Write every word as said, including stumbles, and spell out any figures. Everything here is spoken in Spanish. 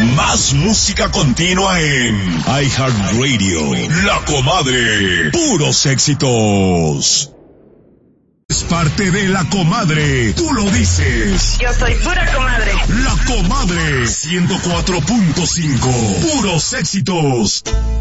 Más música continua en iHeartRadio. La Comadre. Puros éxitos. Es parte de La Comadre. Tú lo dices. Yo soy pura comadre. La Comadre. ciento cuatro punto cinco. Puros éxitos.